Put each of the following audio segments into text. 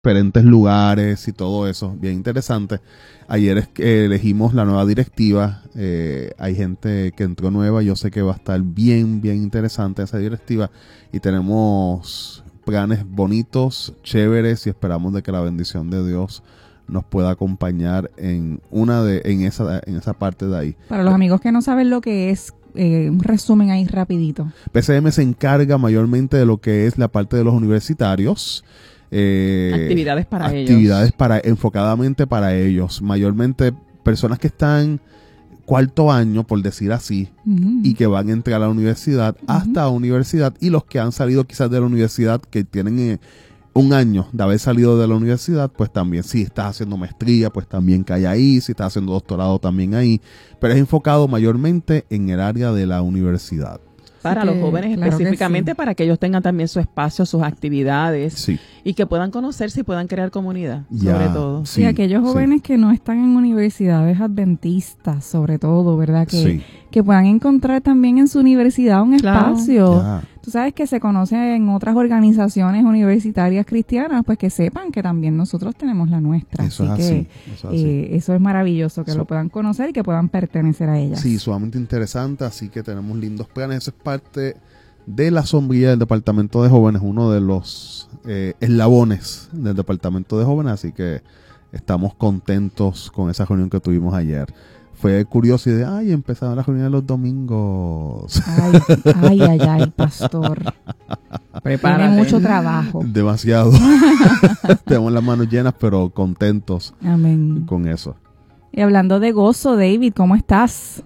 diferentes lugares y todo eso, bien interesante. Ayer elegimos la nueva directiva, hay gente que entró nueva, yo sé que va a estar bien interesante esa directiva y tenemos planes bonitos, chéveres y esperamos de que la bendición de Dios nos pueda acompañar en esa parte de ahí. Para los amigos que no saben lo que es, un resumen ahí rapidito. PCM se encarga mayormente de lo que es la parte de los universitarios. Actividades para ellos. Actividades enfocadamente para ellos. Mayormente personas que están cuarto año, por decir así, y que van a entrar a la universidad, hasta universidad, y los que han salido quizás de la universidad, que tienen un año de haber salido de la universidad, pues también, si estás haciendo maestría, pues también cae ahí, si estás haciendo doctorado también ahí, pero es enfocado mayormente en el área de la universidad. Para los jóvenes específicamente, para que ellos tengan también su espacio, sus actividades, y que puedan conocerse y puedan crear comunidad, sobre todo. Sí, aquellos jóvenes que no están en universidades adventistas, sobre todo, ¿verdad? Que puedan encontrar también en su universidad un espacio. Tú sabes que se conoce en otras organizaciones universitarias cristianas, pues que sepan que también nosotros tenemos la nuestra. Eso es así. Eso es maravilloso, que lo puedan conocer y que puedan pertenecer a ellas. Sí, sumamente interesante, así que tenemos lindos planes. Eso es parte de la sombrilla del Departamento de Jóvenes, uno de los eslabones del Departamento de Jóvenes, así que estamos contentos con esa reunión que tuvimos ayer. Fue curioso y empezaron las reuniones los domingos. Ay, pastor. Prepárate. Tiene mucho trabajo. Demasiado. Tenemos las manos llenas, pero contentos. Amén. Con eso. Y hablando de gozo, David, ¿cómo estás?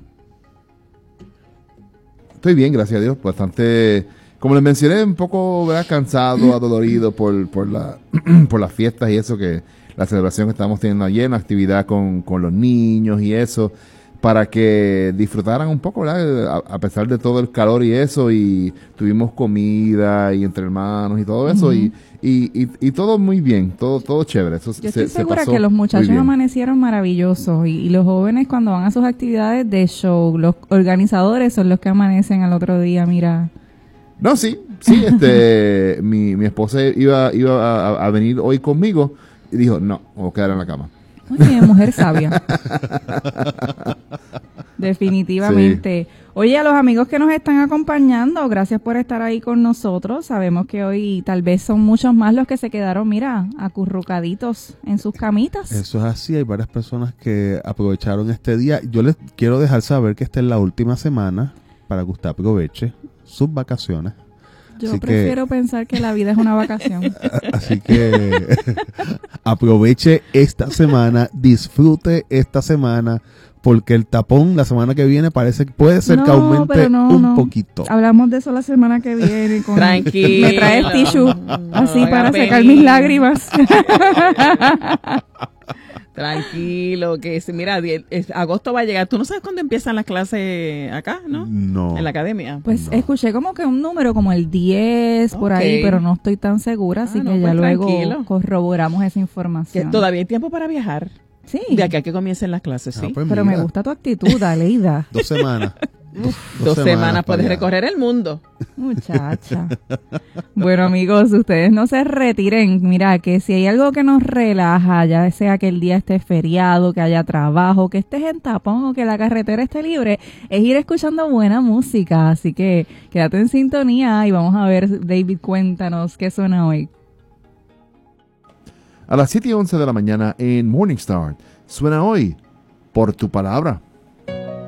Estoy bien, gracias a Dios. Bastante, como les mencioné, un poco cansado, adolorido por las fiestas y eso, que la celebración que estamos teniendo ayer, una actividad con los niños y eso, para que disfrutaran un poco, ¿verdad? A pesar de todo el calor y eso, y tuvimos comida y entre hermanos y todo eso, y todo muy bien, todo chévere. Eso Yo estoy segura que los muchachos amanecieron maravillosos, y los jóvenes cuando van a sus actividades de show, los organizadores son los que amanecen al otro día, mira. No, sí, mi esposa iba a venir hoy conmigo, y dijo, no, me voy a quedar en la cama. Oye, mujer sabia. Definitivamente. Sí. Oye, a los amigos que nos están acompañando, gracias por estar ahí con nosotros. Sabemos que hoy tal vez son muchos más los que se quedaron, mira, acurrucaditos en sus camitas. Eso es así, hay varias personas que aprovecharon este día. Yo les quiero dejar saber que esta es la última semana para que usted aproveche sus vacaciones. Yo prefiero pensar que la vida es una vacación. Así que aproveche esta semana, disfrute esta semana, porque el tapón la semana que viene puede ser que aumente un poquito. Hablamos de eso la semana que viene. Tranquilo. Me traes tissue así para secar mis lágrimas. Tranquilo, que mira, agosto va a llegar. ¿Tú no sabes cuándo empiezan las clases acá, no? No. En la academia. Pues escuché como que un número como el 10 por ahí, pero no estoy tan segura, así que ya luego corroboramos esa información. Que todavía hay tiempo para viajar. Sí. De aquí a que comiencen las clases, sí. Pues pero me gusta tu actitud, Aleida. 2 semanas. 2 semanas puedes recorrer el mundo. Muchacha. Bueno, amigos, ustedes no se retiren. Mira, que si hay algo que nos relaja, ya sea que el día esté feriado, que haya trabajo, que estés en tapón o que la carretera esté libre, es ir escuchando buena música. Así que quédate en sintonía y vamos a ver, David, cuéntanos qué suena hoy. A las 7:11 de la mañana en Morning Star suena hoy Por Tu Palabra.